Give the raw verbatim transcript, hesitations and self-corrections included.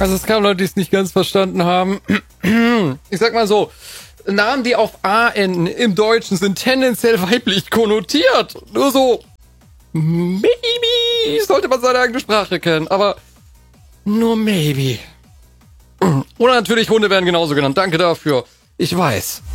Also es kamen Leute, die es nicht ganz verstanden haben. Ich sag mal so, Namen, die auf A enden im Deutschen, sind tendenziell weiblich konnotiert. Nur so, maybe sollte man seine eigene Sprache kennen, aber nur maybe. Oder natürlich Hunde werden genauso genannt. Danke dafür. Ich weiß.